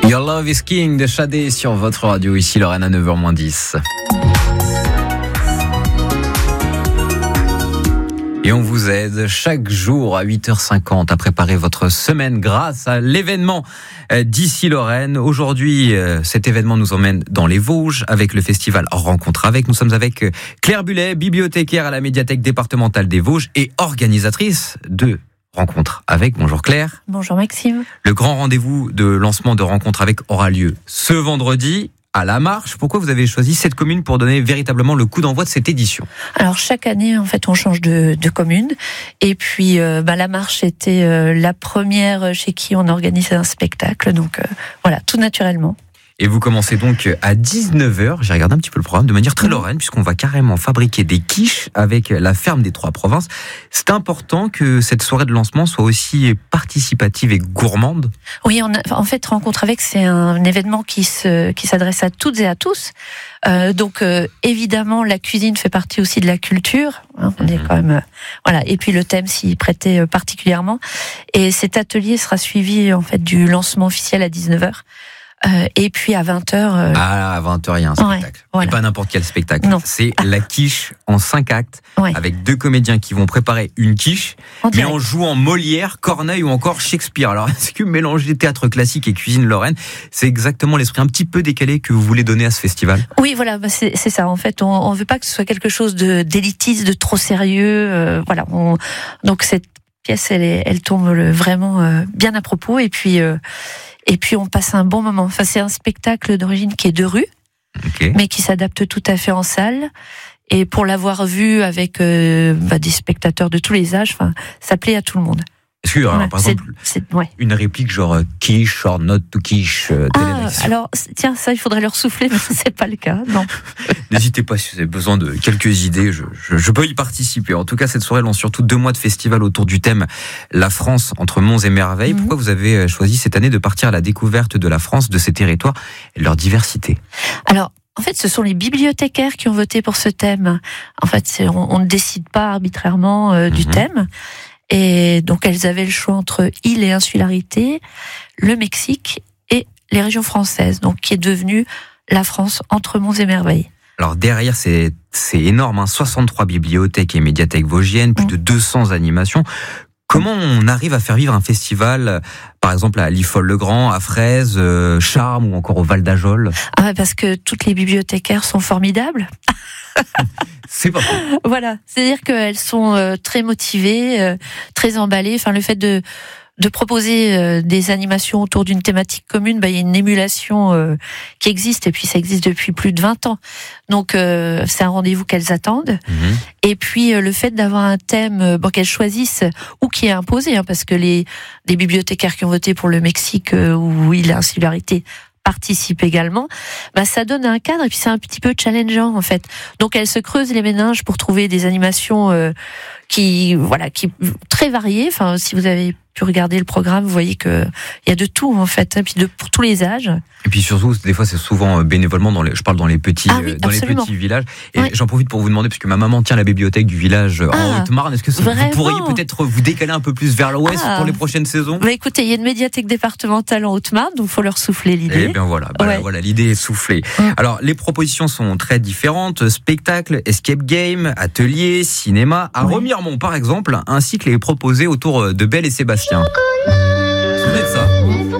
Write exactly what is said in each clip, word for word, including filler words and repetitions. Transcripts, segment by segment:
Your Love is King de Shadé sur votre radio, ici Lorraine à neuf heures moins dix. Et on vous aide chaque jour à huit heures cinquante à préparer votre semaine grâce à l'événement d'ici Lorraine. Aujourd'hui, cet événement nous emmène dans les Vosges avec le festival Rencontre avec. Nous sommes avec Claire Bullet, bibliothécaire à la médiathèque départementale des Vosges et organisatrice de Rencontre avec. Bonjour Claire. Bonjour Maxime. Le grand rendez-vous de lancement de Rencontre avec aura lieu ce vendredi à La Marche. Pourquoi vous avez choisi cette commune pour donner véritablement le coup d'envoi de cette édition ? Alors chaque année, en fait, on change de, de commune. Et puis, euh, bah, La Marche était euh, la première chez qui on organisait un spectacle. Donc euh, voilà, tout naturellement. Et vous commencez donc à dix-neuf heures, j'ai regardé un petit peu le programme, de manière très lorraine, puisqu'on va carrément fabriquer des quiches avec la ferme des Trois Provinces. C'est important que cette soirée de lancement soit aussi participative et gourmande. Oui, on a, en fait, Rencontre avec, c'est un événement qui, se, qui s'adresse à toutes et à tous. Euh, donc, euh, évidemment, la cuisine fait partie aussi de la culture. Hein, on est quand même, euh, voilà. Et puis, le thème s'y prêtait euh, particulièrement. Et cet atelier sera suivi, en fait, du lancement officiel à dix-neuf heures. Euh, et puis à vingt heures... Euh... Ah, à vingt heures, il y a un spectacle. Ouais, voilà. Et pas n'importe quel spectacle. Non. C'est la quiche en cinq actes, ouais. avec deux comédiens qui vont préparer une quiche, en mais en jouant Molière, Corneille ou encore Shakespeare. Alors, est-ce que mélanger théâtre classique et cuisine lorraine, c'est exactement l'esprit un petit peu décalé que vous voulez donner à ce festival ? Oui, voilà, bah c'est, c'est ça. En fait, on ne veut pas que ce soit quelque chose de, d'élitiste, de trop sérieux. Euh, voilà. On, donc, cette pièce, elle, est, elle tombe vraiment euh, bien à propos. Et puis... Euh, Et puis on passe un bon moment. Enfin, c'est un spectacle d'origine qui est de rue, okay. mais qui s'adapte tout à fait en salle. Et pour l'avoir vu avec euh, bah, des spectateurs de tous les âges, enfin, ça plaît à tout le monde. Est-ce que, alors, par c'est, exemple, c'est, ouais. une réplique genre quiche or not to quiche euh, ah, alors, tiens, ça, il faudrait leur souffler, mais c'est pas le cas, non. N'hésitez pas si vous avez besoin de quelques idées, je, je, je peux y participer. En tout cas, cette soirée lance surtout deux mois de festival autour du thème La France entre monts et merveilles. Mm-hmm. Pourquoi vous avez choisi cette année de partir à la découverte de la France, de ses territoires et de leur diversité ? Alors, en fait, ce sont les bibliothécaires qui ont voté pour ce thème. En fait, c'est, on, on ne décide pas arbitrairement euh, du mm-hmm. thème. Et donc, elles avaient le choix entre île et insularité, le Mexique et les régions françaises, donc qui est devenue la France entre monts et merveilles. Alors derrière, c'est, c'est énorme, hein, soixante-trois bibliothèques et médiathèques vosgiennes, plus mmh. de deux cents animations. Comment on arrive à faire vivre un festival, par exemple à Liffol-le-Grand, à Fraise, euh, Charmes ou encore au Val d'Ajol ? Ah, parce que toutes les bibliothécaires sont formidables. C'est pas bon. Voilà, c'est-à-dire qu'elles sont euh, très motivées, euh, très emballées. Enfin, le fait de de proposer euh, des animations autour d'une thématique commune, bah il y a une émulation euh, qui existe et puis ça existe depuis plus de vingt ans. Donc euh, c'est un rendez-vous qu'elles attendent. Mmh. Et puis euh, le fait d'avoir un thème euh, bon, qu'elles choisissent ou qui est imposé, hein, parce que les les bibliothécaires qui ont voté pour le Mexique euh, où il y a l'insularité participent également, bah ça donne un cadre et puis c'est un petit peu challengeant en fait. Donc elles se creusent les méninges pour trouver des animations euh, qui voilà qui très variées. Enfin si vous avez pu regarder le programme, vous voyez que il y a de tout en fait, et puis de pour tous les âges. Et puis surtout, des fois c'est souvent bénévolement dans les, je parle dans les petits, ah oui, dans absolument. les petits villages. Et oui. j'en profite pour vous demander, parce que ma maman tient la bibliothèque du village ah, en Haute-Marne. Est-ce que ça, vous pourriez peut-être vous décaler un peu plus vers l'ouest ah. pour les prochaines saisons ? Bah écoutez, il y a une médiathèque départementale en Haute-Marne, donc faut leur souffler l'idée. Et bien voilà, bah ouais. voilà, l'idée est soufflée. Mm. Alors les propositions sont très différentes spectacles, escape game, ateliers, cinéma. À oui. Remiremont par exemple, un cycle est proposé autour de Belle et Sébastien. Vous vous souvenez de ça ?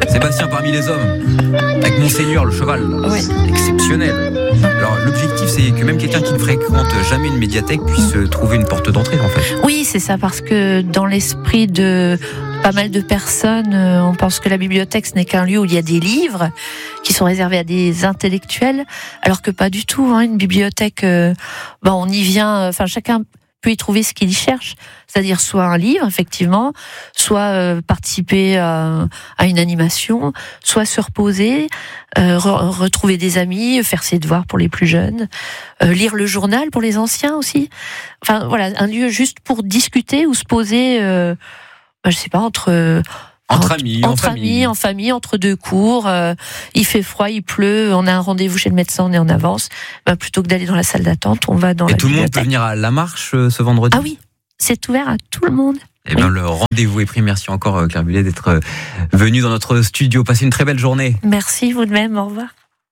Sébastien parmi les hommes, avec Monseigneur le cheval, oui. exceptionnel. Alors l'objectif c'est que même quelqu'un qui ne fréquente jamais une médiathèque puisse trouver une porte d'entrée en fait. Oui c'est ça, parce que dans l'esprit de pas mal de personnes, on pense que la bibliothèque ce n'est qu'un lieu où il y a des livres qui sont réservés à des intellectuels, alors que pas du tout. Hein. Une bibliothèque, euh, ben on y vient, enfin chacun peut y trouver ce qu'il y cherche, c'est-à-dire soit un livre, effectivement, soit euh, participer à, à une animation, soit se reposer, euh, re- retrouver des amis, faire ses devoirs pour les plus jeunes, euh, lire le journal pour les anciens aussi. Enfin, voilà, un lieu juste pour discuter ou se poser, euh, ben, je sais pas, entre... Entre amis, entre en famille. amis, en famille, entre deux cours. Euh, il fait froid, il pleut, on a un rendez-vous chez le médecin, on est en avance. Ben, plutôt que d'aller dans la salle d'attente, on va dans Et la tout bibliothèque. Le monde peut venir à La Marche ce vendredi ? Ah oui, c'est ouvert à tout le monde. Eh bien, oui. Le rendez-vous est pris. Merci encore, Claire Bullet, d'être venue dans notre studio. Passez une très belle journée. Merci, vous de même. Au revoir.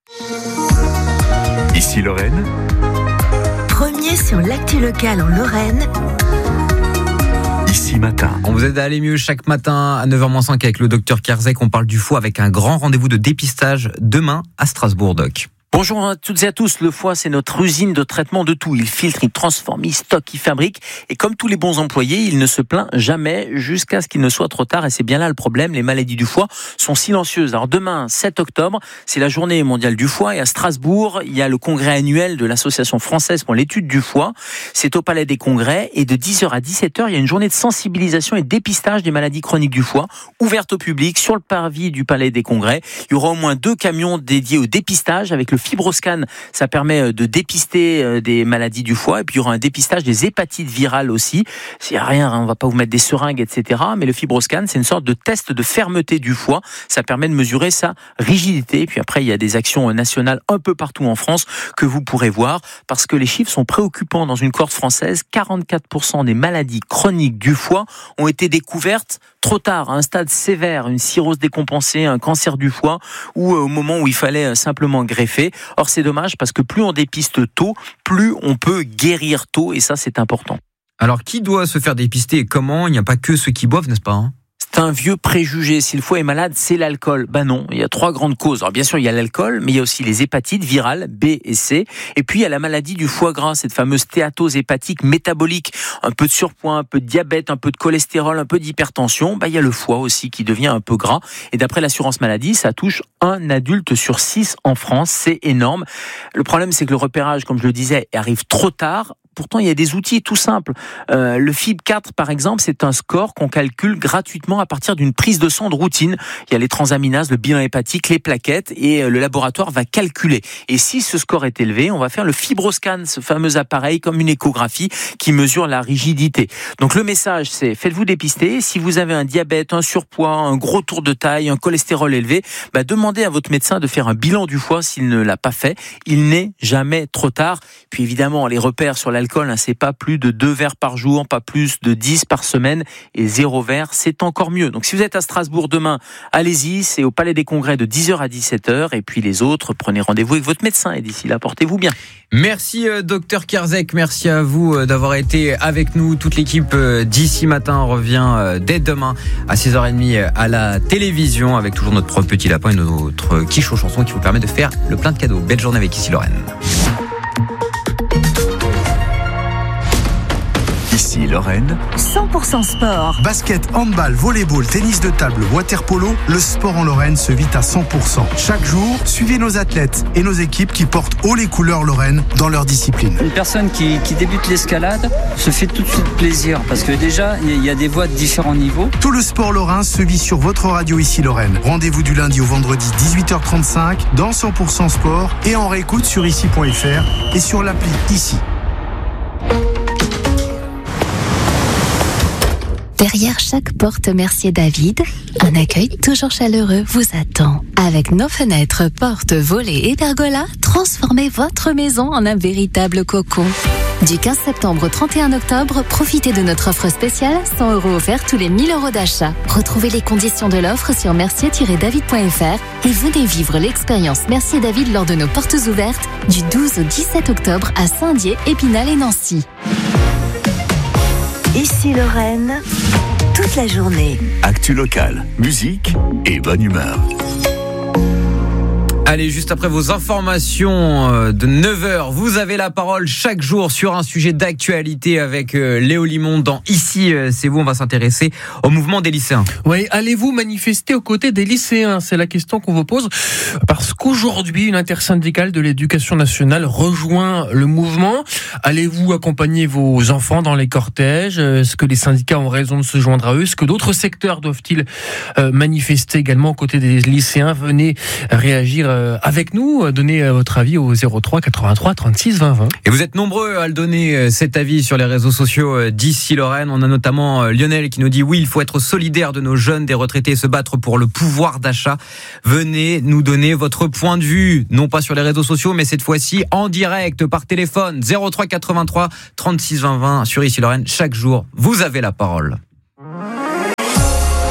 Ici Lorraine. Premier sur l'actu locale en Lorraine. Ici Matin. On vous aide à aller mieux chaque matin à neuf heures moins cinq avec le docteur Kerzek. On parle du foie avec un grand rendez-vous de dépistage demain à Strasbourg, Doc. Bonjour à toutes et à tous. Le foie, c'est notre usine de traitement de tout. Il filtre, il transforme, il stocke, il fabrique. Et comme tous les bons employés, il ne se plaint jamais jusqu'à ce qu'il ne soit trop tard. Et c'est bien là le problème. Les maladies du foie sont silencieuses. Alors demain, sept octobre, c'est la journée mondiale du foie. Et à Strasbourg, il y a le congrès annuel de l'Association française pour l'étude du foie. C'est au Palais des Congrès. Et de dix heures à dix-sept heures, il y a une journée de sensibilisation et de dépistage des maladies chroniques du foie, ouverte au public sur le parvis du Palais des Congrès. Il y aura au moins deux camions dédiés au dépistage avec le FibroScan, ça permet de dépister des maladies du foie. Et puis il y aura un dépistage des hépatites virales aussi. S'il n'y a rien, on ne va pas vous mettre des seringues, et cetera. Mais le FibroScan, c'est une sorte de test de fermeté du foie. Ça permet de mesurer sa rigidité. Et puis après, il y a des actions nationales un peu partout en France que vous pourrez voir, parce que les chiffres sont préoccupants dans une cohorte française. quarante-quatre pour cent des maladies chroniques du foie ont été découvertes trop tard, à un stade sévère, une cirrhose décompensée, un cancer du foie, ou au moment où il fallait simplement greffer. Or, c'est dommage parce que plus on dépiste tôt, plus on peut guérir tôt, et ça, c'est important. Alors, qui doit se faire dépister et comment ? Il n'y a pas que ceux qui boivent, n'est-ce pas, hein ? C'est un vieux préjugé. Si le foie est malade, c'est l'alcool. Ben non, il y a trois grandes causes. Alors bien sûr, il y a l'alcool, mais il y a aussi les hépatites virales B et C. Et puis il y a la maladie du foie gras, cette fameuse stéatose hépatique métabolique. Un peu de surpoids, un peu de diabète, un peu de cholestérol, un peu d'hypertension. Ben il y a le foie aussi qui devient un peu gras. Et d'après l'assurance maladie, ça touche un adulte sur six en France. C'est énorme. Le problème, c'est que le repérage, comme je le disais, arrive trop tard. Pourtant, il y a des outils tout simples. Euh, le F I B quatre, par exemple, c'est un score qu'on calcule gratuitement à partir d'une prise de sang de routine. Il y a les transaminases, le bilan hépatique, les plaquettes, et le laboratoire va calculer. Et si ce score est élevé, on va faire le FibroScan, ce fameux appareil comme une échographie qui mesure la rigidité. Donc le message, c'est faites-vous dépister. Si vous avez un diabète, un surpoids, un gros tour de taille, un cholestérol élevé, bah demandez à votre médecin de faire un bilan du foie s'il ne l'a pas fait. Il n'est jamais trop tard. Puis évidemment, les repères sur la L'alcool, c'est pas plus de deux verres par jour, pas plus de dix par semaine, et zéro verre, c'est encore mieux. Donc si vous êtes à Strasbourg demain, allez-y, c'est au Palais des Congrès de dix heures à dix-sept heures, et puis les autres, prenez rendez-vous avec votre médecin, et d'ici là, portez-vous bien. Merci docteur Kerzek, merci à vous d'avoir été avec nous. Toute l'équipe d'Ici Matin revient dès demain à six heures trente à la télévision, avec toujours notre propre petit lapin et notre quiche aux chansons qui vous permet de faire le plein de cadeaux. Belle journée avec Ici Lorraine. Ici Lorraine. cent pour cent sport. Basket, handball, volleyball, tennis de table, water-polo, le sport en Lorraine se vit à cent pour cent. Chaque jour, suivez nos athlètes et nos équipes qui portent haut les couleurs Lorraine dans leur discipline. Une personne qui, qui débute l'escalade se fait tout de suite plaisir parce que déjà, il y a des voies de différents niveaux. Tout le sport lorrain se vit sur votre radio Ici Lorraine. Rendez-vous du lundi au vendredi dix-huit heures trente-cinq dans cent pour cent sport et en réécoute sur ici point f r et sur l'appli Ici. Derrière chaque porte Mercier David, un accueil toujours chaleureux vous attend. Avec nos fenêtres, portes, volets et pergolas, transformez votre maison en un véritable cocon. Du quinze septembre au trente et un octobre, profitez de notre offre spéciale, cent euros offerts tous les mille euros d'achat. Retrouvez les conditions de l'offre sur mercier tiret david point f r et venez vivre l'expérience Mercier David lors de nos portes ouvertes du douze au dix-sept octobre à Saint-Dié, Épinal et Nancy. Ici Lorraine, toute la journée. Actu locale, musique et bonne humeur. Allez, juste après vos informations de neuf heures, vous avez la parole chaque jour sur un sujet d'actualité avec Léo Limon dans Ici, c'est vous. On va s'intéresser au mouvement des lycéens. Oui, allez-vous manifester aux côtés des lycéens ? C'est la question qu'on vous pose. Parce qu'aujourd'hui, une intersyndicale de l'éducation nationale rejoint le mouvement. Allez-vous accompagner vos enfants dans les cortèges ? Est-ce que les syndicats ont raison de se joindre à eux ? Est-ce que d'autres secteurs doivent-ils manifester également aux côtés des lycéens ? Venez réagir avec nous, donnez votre avis au zéro trois quatre-vingt-trois trente-six vingt vingt. Et vous êtes nombreux à le donner, cet avis, sur les réseaux sociaux d'Ici Lorraine. On a notamment Lionel qui nous dit oui, il faut être solidaire de nos jeunes, des retraités, et se battre pour le pouvoir d'achat. Venez nous donner votre point de vue, non pas sur les réseaux sociaux, mais cette fois-ci en direct, par téléphone. zéro trois quatre-vingt-trois trente-six vingt vingt sur Ici Lorraine. Chaque jour, vous avez la parole.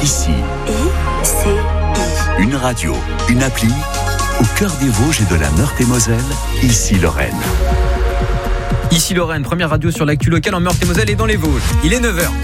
Ici. I C I. Une radio, une appli, au cœur des Vosges et de la Meurthe-et-Moselle. Ici Lorraine. Ici Lorraine, première radio sur l'actu locale en Meurthe-et-Moselle et dans les Vosges. Il est neuf heures.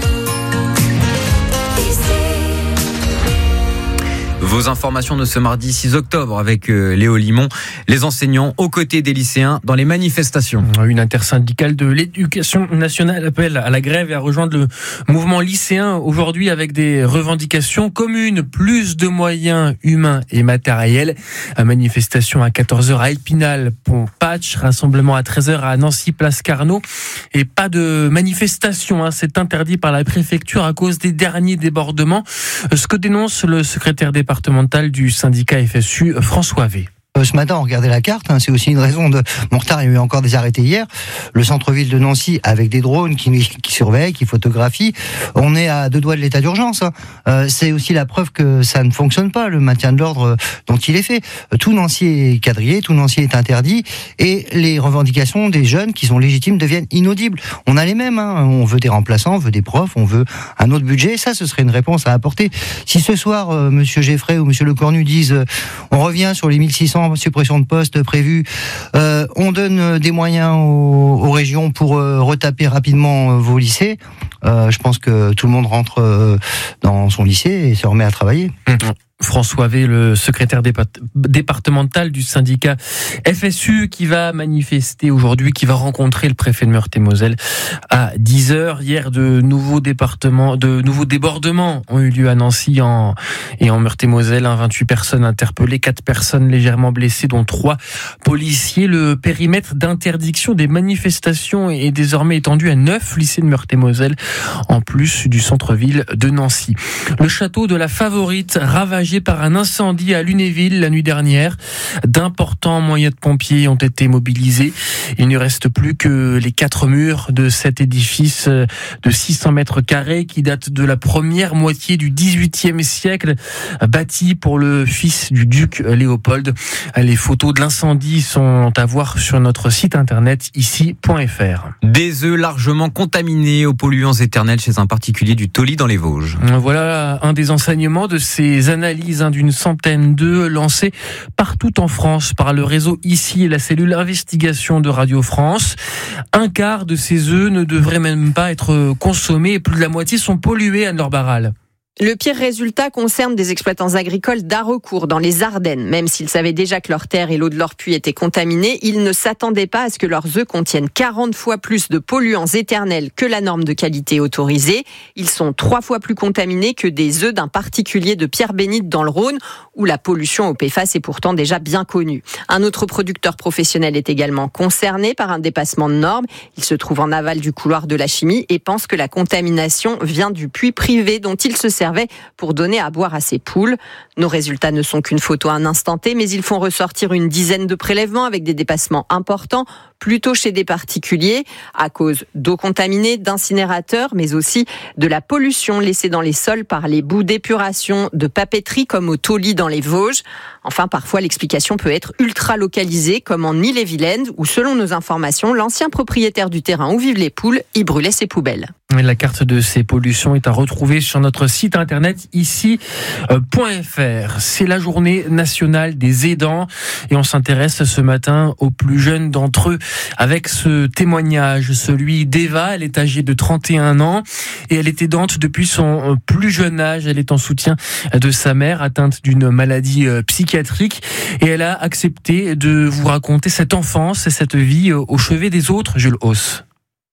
Vos informations de ce mardi six octobre avec euh, Léo Limon, les enseignants aux côtés des lycéens dans les manifestations. Une intersyndicale de l'éducation nationale appelle à la grève et à rejoindre le mouvement lycéen aujourd'hui avec des revendications communes, plus de moyens humains et matériels. Manifestation à quatorze heures à Épinal, Pont Patch, rassemblement à treize heures à Nancy, place Carnot. Et pas de manifestation, hein, c'est interdit par la préfecture à cause des derniers débordements. Ce que dénonce le secrétaire départemental du syndicat F S U, François V. Ce matin, on regardait la carte, hein, c'est aussi une raison de mon retard. Il y a eu encore des arrêtés hier. Le centre-ville de Nancy, avec des drones qui, qui surveillent, qui photographient, on est à deux doigts de l'état d'urgence. Hein. Euh, c'est aussi la preuve que ça ne fonctionne pas, le maintien de l'ordre dont il est fait. Tout Nancy est quadrillé, tout Nancy est interdit, et les revendications des jeunes qui sont légitimes deviennent inaudibles. On a les mêmes, hein. On veut des remplaçants, on veut des profs, on veut un autre budget. Ça, ce serait une réponse à apporter. Si ce soir, euh, Monsieur Geffray ou Monsieur Lecornu disent euh, on revient sur les mille six cents suppression de postes prévues, euh, on donne des moyens aux, aux régions pour euh, retaper rapidement euh, vos lycées, euh, je pense que tout le monde rentre euh, dans son lycée et se remet à travailler. Mmh. François V, le secrétaire départemental du syndicat F S U, qui va manifester aujourd'hui, qui va rencontrer le préfet de Meurthe-et-Moselle à dix heures. Hier, de nouveaux départements, de nouveaux débordements ont eu lieu à Nancy en, et en Meurthe-et-Moselle. vingt-huit personnes interpellées, quatre personnes légèrement blessées, dont trois policiers. Le périmètre d'interdiction des manifestations est désormais étendu à neuf lycées de Meurthe-et-Moselle, en plus du centre-ville de Nancy. Le château de la Favorite, ravagé par un incendie à Lunéville la nuit dernière. D'importants moyens de pompiers ont été mobilisés. Il ne reste plus que les quatre murs de cet édifice de six cents mètres carrés qui date de la première moitié du dix-huitième siècle, bâti pour le fils du duc Léopold. Les photos de l'incendie sont à voir sur notre site internet ici point f r. Des œufs largement contaminés aux polluants éternels chez un particulier du Tauly dans les Vosges. Voilà un des enseignements de ces analyses d'une centaine d'œufs lancés partout en France par le réseau Ici et la cellule investigation de Radio France. Un quart de ces œufs ne devraient même pas être consommés et plus de la moitié sont pollués, Anne-Laure Barral. Le pire résultat concerne des exploitants agricoles d'Haraucourt, dans les Ardennes. Même s'ils savaient déjà que leurs terres et l'eau de leur puits étaient contaminés, ils ne s'attendaient pas à ce que leurs œufs contiennent quarante fois plus de polluants éternels que la norme de qualité autorisée. Ils sont trois fois plus contaminés que des œufs d'un particulier de Pierre-Bénite dans le Rhône, où la pollution au P F A S est pourtant déjà bien connue. Un autre producteur professionnel est également concerné par un dépassement de normes. Il se trouve en aval du couloir de la chimie et pense que la contamination vient du puits privé dont il se servait pour donner à boire à ses poules. Nos résultats ne sont qu'une photo à un instant T, mais ils font ressortir une dizaine de prélèvements avec des dépassements importants, plutôt chez des particuliers, à cause d'eau contaminée, d'incinérateurs, mais aussi de la pollution laissée dans les sols par les boues d'épuration de papeterie, comme au Tauly dans les Vosges. Enfin, parfois, l'explication peut être ultra localisée, comme en Ille-et-Vilaine, où, selon nos informations, l'ancien propriétaire du terrain où vivent les poules y brûlait ses poubelles. La carte de ces pollutions est à retrouver sur notre site internet ici point f r. C'est la journée nationale des aidants et on s'intéresse ce matin aux plus jeunes d'entre eux avec ce témoignage, celui d'Eva. Elle est âgée de trente et un ans et elle est aidante depuis son plus jeune âge. Elle est en soutien de sa mère atteinte d'une maladie psychiatrique et elle a accepté de vous raconter cette enfance et cette vie au chevet des autres. Jules Hauss.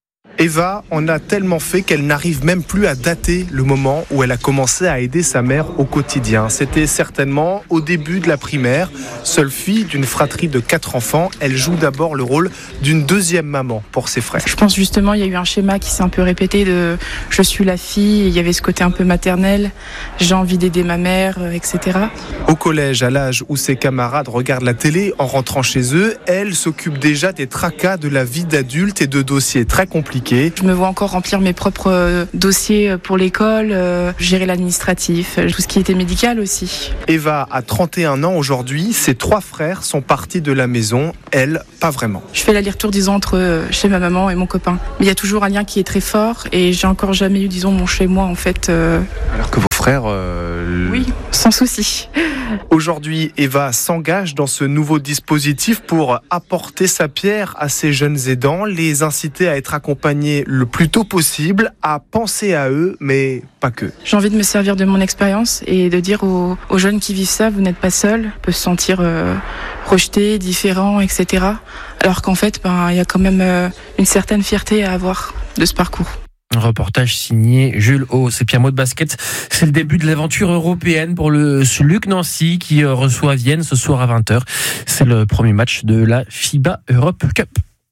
Eva en a tellement fait qu'elle n'arrive même plus à dater le moment où elle a commencé à aider sa mère au quotidien. C'était certainement au début de la primaire. Seule fille d'une fratrie de quatre enfants, elle joue d'abord le rôle d'une deuxième maman pour ses frères. Je pense justement il y a eu un schéma qui s'est un peu répété de je suis la fille, il y avait ce côté un peu maternel, j'ai envie d'aider ma mère, et cetera. Au collège, à l'âge où ses camarades regardent la télé en rentrant chez eux, elle s'occupe déjà des tracas de la vie d'adulte et de dossiers très compliqués compliqué. Je me vois encore remplir mes propres dossiers pour l'école, euh, gérer l'administratif, tout ce qui était médical aussi. Eva a trente et un ans aujourd'hui, ses trois frères sont partis de la maison, elle, pas vraiment. Je fais l'aller-retour, disons, entre chez ma maman et mon copain. Mais il y a toujours un lien qui est très fort et j'ai encore jamais eu, disons, mon chez-moi, en fait. Euh... Alors que vos frères... Euh... Oui, sans souci. Aujourd'hui, Eva s'engage dans ce nouveau dispositif pour apporter sa pierre à ces jeunes aidants, les inciter à être accompagnés le plus tôt possible, à penser à eux, mais pas que. J'ai envie de me servir de mon expérience et de dire aux, aux jeunes qui vivent ça, vous n'êtes pas seuls, peuvent se sentir euh, rejetés, différents, et cetera. Alors qu'en fait, ben, y a quand même euh, une certaine fierté à avoir de ce parcours. Un reportage signé Jules Haus. Et puis un mot de basket, c'est le début de l'aventure européenne pour le S L U C Nancy qui reçoit Vienne ce soir à vingt heures. C'est le premier match de la FIBA Europe Cup.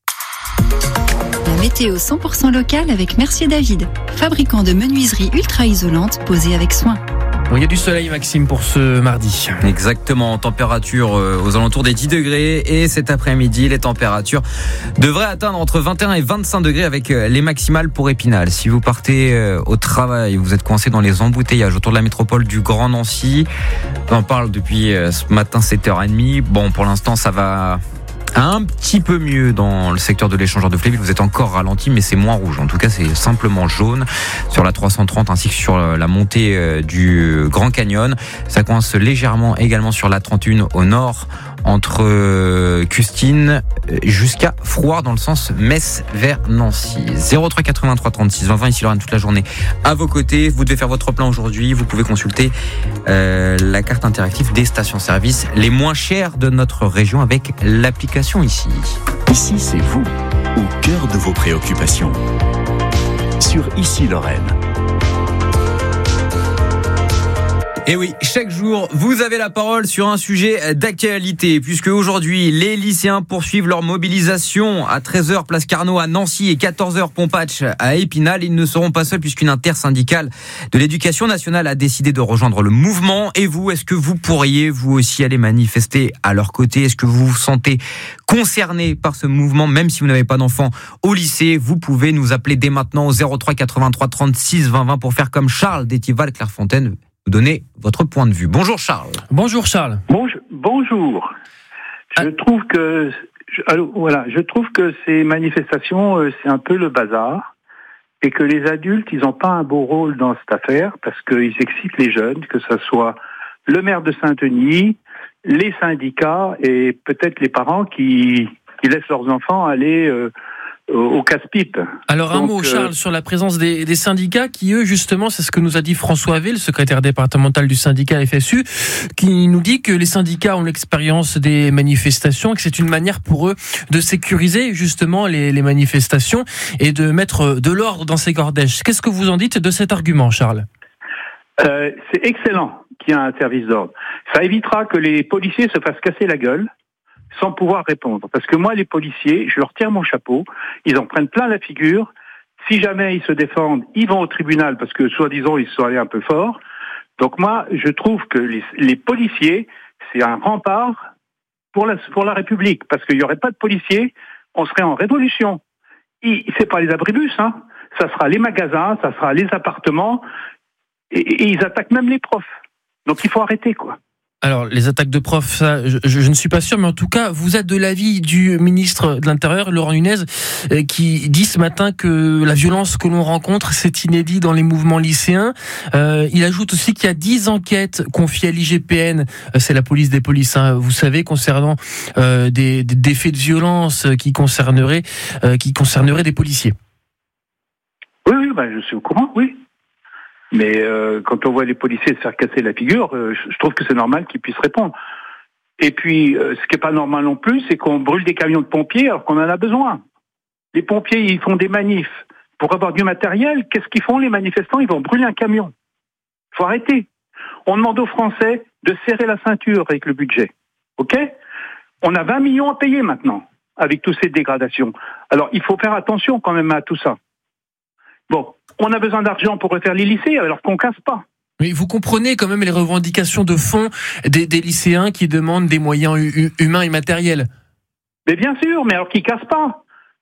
La météo cent pour cent locale avec Mercier David, fabricant de menuiseries ultra isolantes posées avec soin. Bon, il y a du soleil, Maxime, pour ce mardi. Exactement, température aux alentours des dix degrés et cet après-midi, les températures devraient atteindre entre vingt et un et vingt-cinq degrés avec les maximales pour Épinal. Si vous partez au travail, vous êtes coincé dans les embouteillages autour de la métropole du Grand Nancy, on en parle depuis ce matin sept heures trente. Bon, pour l'instant, ça va un petit peu mieux dans le secteur de l'échangeur de Fléville. Vous êtes encore ralenti, mais c'est moins rouge. En tout cas, c'est simplement jaune sur la trois cent trente ainsi que sur la montée du Grand Canyon. Ça coince légèrement également sur la trente et un au nord entre Custine jusqu'à Frouard dans le sens Metz vers Nancy. zéro trois quatre-vingt-trois trente-six vingt vingt ici Lorraine toute la journée à vos côtés. Vous devez faire votre plein aujourd'hui. Vous pouvez consulter euh, la carte interactive des stations-service les moins chères de notre région avec l'application ici. Ici, c'est vous, au cœur de vos préoccupations. Sur Ici Lorraine. Et oui, chaque jour, vous avez la parole sur un sujet d'actualité, puisque aujourd'hui, les lycéens poursuivent leur mobilisation à treize heures, place Carnot à Nancy et quatorze heures, Pompatch à Épinal. Ils ne seront pas seuls puisqu'une intersyndicale de l'éducation nationale a décidé de rejoindre le mouvement. Et vous, est-ce que vous pourriez, vous aussi, aller manifester à leur côté? Est-ce que vous vous sentez concerné par ce mouvement, même si vous n'avez pas d'enfants au lycée? Vous pouvez nous appeler dès maintenant au zéro trois quatre-vingt-trois trente-six vingt vingt pour faire comme Charles d'Étival Clairefontaine. Vous donnez votre point de vue. Bonjour Charles. Bonjour Charles. Bonjour. Bonjour. Je ah. trouve que je, alors, voilà, je trouve que ces manifestations euh, c'est un peu le bazar et que les adultes ils n'ont pas un beau rôle dans cette affaire parce qu'ils excitent les jeunes, que ce soit le maire de Saint-Denis, les syndicats et peut-être les parents qui, qui laissent leurs enfants aller euh, au casse-pipe. Alors un Donc, mot, Charles, euh... sur la présence des, des syndicats qui, eux, justement, c'est ce que nous a dit François Ave, le secrétaire départemental du syndicat F S U, qui nous dit que les syndicats ont l'expérience des manifestations, que c'est une manière pour eux de sécuriser justement les, les manifestations et de mettre de l'ordre dans ces cortèges. Qu'est-ce que vous en dites de cet argument, Charles ? euh, C'est excellent qu'il y ait un service d'ordre. Ça évitera que les policiers se fassent casser la gueule sans pouvoir répondre. Parce que moi, les policiers, je leur tire mon chapeau, ils en prennent plein la figure. Si jamais ils se défendent, ils vont au tribunal parce que, soi-disant, ils sont allés un peu fort. Donc moi, je trouve que les, les policiers, c'est un rempart pour la, pour la République. Parce qu'il n'y aurait pas de policiers, on serait en révolution. Et, c'est pas les abribus, hein. Ça sera les magasins, ça sera les appartements, et, et ils attaquent même les profs. Donc il faut arrêter, quoi. Alors, les attaques de profs, ça, je, je ne suis pas sûr, mais en tout cas, vous êtes de l'avis du ministre de l'Intérieur, Laurent Nunez, euh, qui dit ce matin que la violence que l'on rencontre, c'est inédit dans les mouvements lycéens. Euh, il ajoute aussi qu'il y a dix enquêtes confiées à l'I G P N, euh, c'est la police des polices, hein, vous savez, concernant euh, des, des, des faits de violence qui concerneraient, euh, qui concerneraient des policiers. Oui, oui, ben, je suis au courant, oui. Mais euh, quand on voit les policiers se faire casser la figure, euh, je trouve que c'est normal qu'ils puissent répondre. Et puis, euh, ce qui n'est pas normal non plus, c'est qu'on brûle des camions de pompiers alors qu'on en a besoin. Les pompiers, ils font des manifs pour avoir du matériel. Qu'est-ce qu'ils font, les manifestants? Ils vont brûler un camion. Il faut arrêter. On demande aux Français de serrer la ceinture avec le budget. OK? On a vingt millions à payer maintenant avec toutes ces dégradations. Alors, il faut faire attention quand même à tout ça. Bon, on a besoin d'argent pour refaire les lycées, alors qu'on casse pas. Mais vous comprenez quand même les revendications de fond des, des lycéens qui demandent des moyens hu- humains et matériels. Mais bien sûr, mais alors qu'ils cassent pas.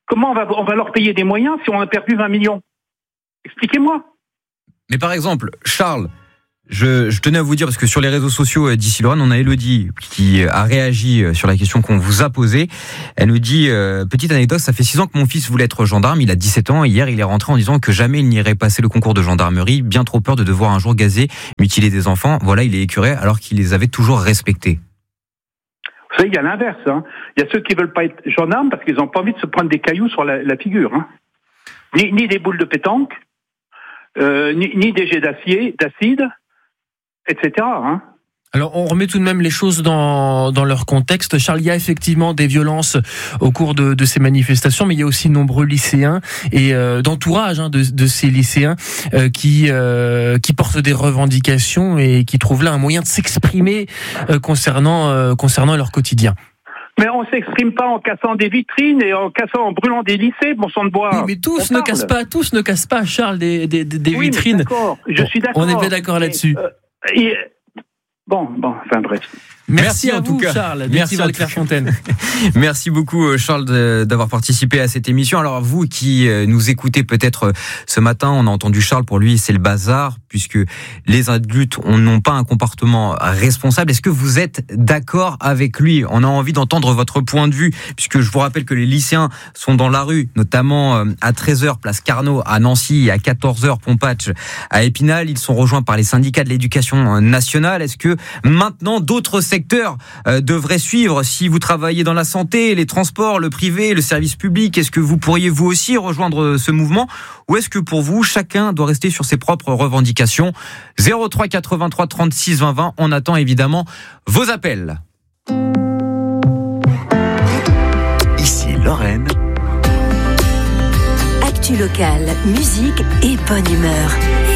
Comment on va, on va leur payer des moyens si on a perdu vingt millions? Expliquez-moi. Mais par exemple, Charles, je, je tenais à vous dire, parce que sur les réseaux sociaux d'Issy-Lorraine, on a Elodie qui a réagi sur la question qu'on vous a posée. Elle nous dit, euh, petite anecdote, ça fait six ans que mon fils voulait être gendarme, il a dix-sept ans, et hier il est rentré en disant que jamais il n'irait passer le concours de gendarmerie, bien trop peur de devoir un jour gazer, mutiler des enfants. Voilà, il est écœuré alors qu'il les avait toujours respectés. Vous savez, il y a l'inverse. Hein. Il y a ceux qui veulent pas être gendarmes parce qu'ils n'ont pas envie de se prendre des cailloux sur la, la figure. Hein. Ni, ni des boules de pétanque, euh, ni, ni des jets d'acier, d'acide, et cetera. Hein. Alors, on remet tout de même les choses dans, dans leur contexte. Charles, il y a effectivement des violences au cours de, de ces manifestations, mais il y a aussi de nombreux lycéens et euh, d'entourage hein, de, de ces lycéens euh, qui, euh, qui portent des revendications et qui trouvent là un moyen de s'exprimer euh, concernant, euh, concernant leur quotidien. Mais on s'exprime pas en cassant des vitrines et en cassant, en brûlant des lycées, bon sang de bois. Oui, mais tous ne cassent pas, tous ne cassent pas, Charles, des, des, des oui, vitrines. D'accord, je suis d'accord. On est bien d'accord là-dessus. Euh, et, Bon, bon, enfin bref. Merci, Merci à en vous, tout cas. Charles. Merci à Clairefontaine. Merci beaucoup, Charles, d'avoir participé à cette émission. Alors, vous qui nous écoutez peut-être ce matin, on a entendu Charles, pour lui, c'est le bazar, puisque les adultes n'ont pas un comportement responsable. Est-ce que vous êtes d'accord avec lui? On a envie d'entendre votre point de vue, puisque je vous rappelle que les lycéens sont dans la rue, notamment à treize heures, place Carnot, à Nancy, à quatorze heures, Pompatch, à Épinal. Ils sont rejoints par les syndicats de l'éducation nationale. Est-ce que maintenant, d'autres secteurs euh, devraient suivre? Si vous travaillez dans la santé, les transports, le privé, le service public, est-ce que vous pourriez vous aussi rejoindre ce mouvement? Ou est-ce que pour vous, chacun doit rester sur ses propres revendications? Zéro trois quatre-vingt-trois trente-six vingt vingt, on attend évidemment vos appels. Ici Lorraine. Actu locale, musique et bonne humeur.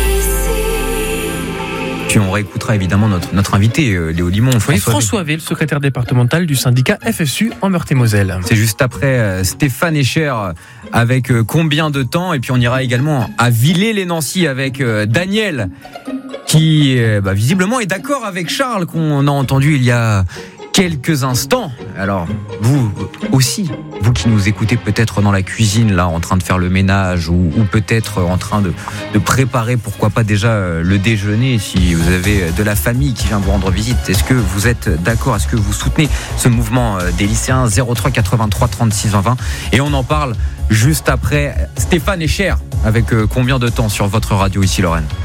Puis on réécoutera évidemment notre, notre invité, Léo Limon. Oui, François, François V, le secrétaire départemental du syndicat F S U en Meurthe-et-Moselle. C'est juste après Stéphane Escher avec Combien de temps? Et puis on ira également à Villers-les-Nancy avec Daniel, qui bah, visiblement est d'accord avec Charles, qu'on a entendu il y a quelques instants. Alors, vous aussi, vous qui nous écoutez peut-être dans la cuisine, là, en train de faire le ménage, ou, ou peut-être en train de, de préparer, pourquoi pas déjà le déjeuner, si vous avez de la famille qui vient vous rendre visite. Est-ce que vous êtes d'accord? Est-ce que vous soutenez ce mouvement des lycéens? Zéro trois quatre-vingt-trois trente-six vingt vingt. Et on en parle juste après Stéphane Escher avec Combien de temps sur votre radio ici, Lorraine.